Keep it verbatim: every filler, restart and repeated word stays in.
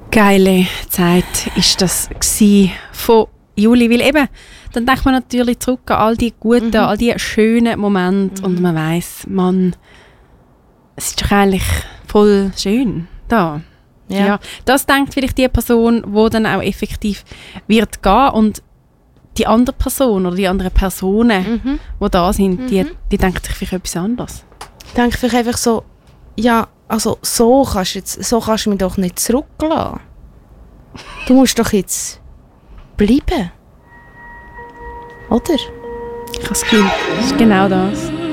geile Zeit ist das gsi von Juli, weil eben, dann denkt man natürlich zurück an all die guten, mhm. all die schönen Momente mhm. und man weiss, Mann, es ist doch eigentlich voll schön da. Ja. Ja, das denkt vielleicht die Person, die dann auch effektiv wird gehen und die andere Person oder die anderen Personen, mhm. die da sind, mhm. die, die denken sich vielleicht etwas anderes. Ich denke vielleicht einfach so, ja, also so kannst du jetzt, so kannst du mich doch nicht zurücklassen. Du musst doch jetzt bleiben. Oder? Ich habe das Gefühl, das ist genau das.